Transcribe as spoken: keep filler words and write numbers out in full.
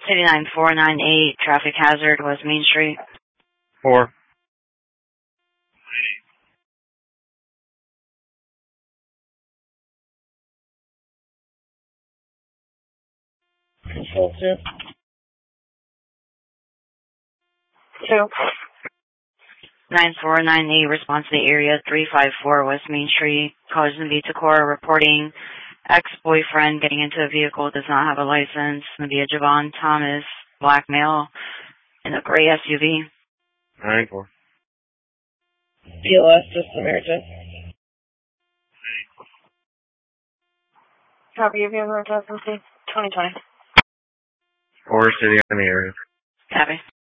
City nine four nine eight, traffic hazard, West Main Street. Four. Control two. Two. nine four nine eight, response to the area three five four West Main Street. Callers in Vitacora reporting ex-boyfriend getting into a vehicle, does not have a license. Via Javon Thomas, black male, in a gray S U V. Nine four. B L S, just Samaritan. Copy of your emergency. twenty twenty. Four City on the area. Copy.